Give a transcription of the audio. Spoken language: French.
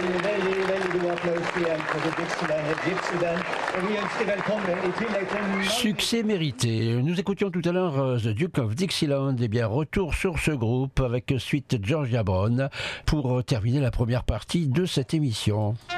Succès mérité. Nous écoutions tout à l'heure The Duke of Dixieland. Eh bien, retour sur ce groupe avec suite Georgia Brown pour terminer la première partie de cette émission.